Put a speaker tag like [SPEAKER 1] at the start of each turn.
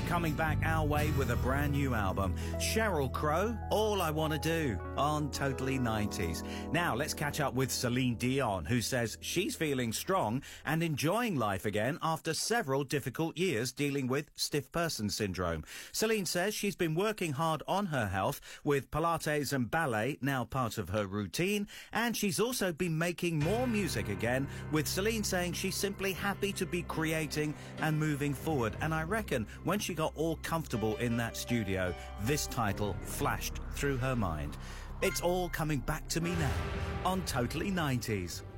[SPEAKER 1] coming back our way with a brand new album. Sheryl Crow, All I Want to Do, on Totally 90s. Now, let's catch up with Celine Dion, who says she's feeling strong and enjoying life again after several difficult years dealing with stiff person syndrome. Celine says she's been working hard on her health, with Pilates and ballet now part of her routine, and she's also been making more music again, with Celine saying she's simply happy to be creating and moving forward. And I reckon when she got all comfortable in that studio, this title flashed through her mind. It's all coming back to me now on Totally 90s.